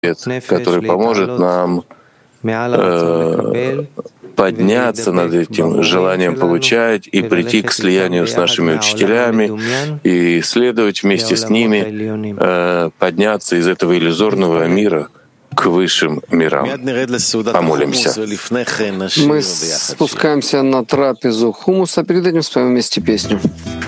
который поможет нам подняться над этим желанием получать и прийти к слиянию с нашими учителями и следовать вместе с ними, подняться из этого иллюзорного мира к высшим мирам. Помолимся. Мы спускаемся на трапезу хумуса, перед этим споем вместе песню.